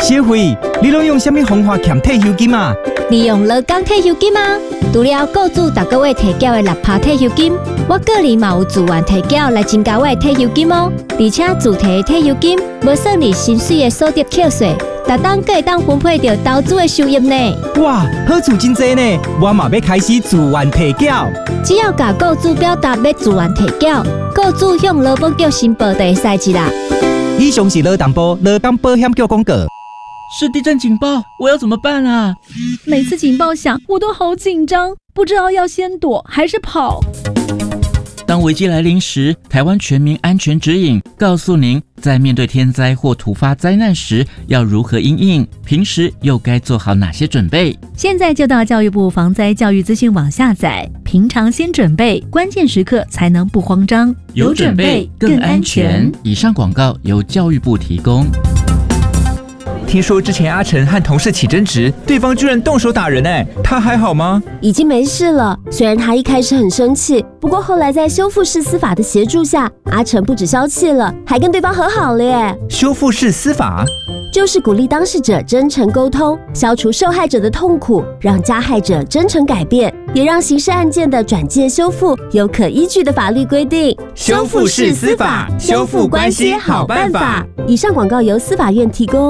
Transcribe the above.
小慧，你拢用什么方法减退休金啊？ 利用劳工退休金啊！除了雇主每个月提缴的6%退休金，我个人嘛有自愿提缴来增加我的退休金哦。而且自提的退休金无算你薪水的所得扣税，每当还会当分配到投资的收入呢。 哇，好处真多呢！我嘛要开始自愿提缴。 只要甲雇主表达要自愿提缴，雇主向劳保局申报就会使去啦。 以上是劳动部劳工保险局广告。 是地震警报，我要怎么办啊？ 每次警报响，我都好紧张，不知道要先躲还是跑。 当危机来临时，台湾全民安全指引告诉您，在面对天灾或突发灾难时要如何因应，平时又该做好哪些准备。 现在就到教育部防灾教育资讯网下载，平常先准备，关键时刻才能不慌张。 有准备更安全。以上广告由教育部提供。 听说之前阿成和同事起争执，对方居然动手打人他还好吗？ 已经没事了。虽然他一开始很生气，不过后来在修复式司法的协助下，阿成不止消气了，还跟对方和好了耶。 修复式司法就是鼓励当事者真诚沟通，消除受害者的痛苦，让加害者真诚改变，也让刑事案件的转介修复有可依据的法律规定。 修复式司法，修复关系好办法。 以上广告由司法院提供。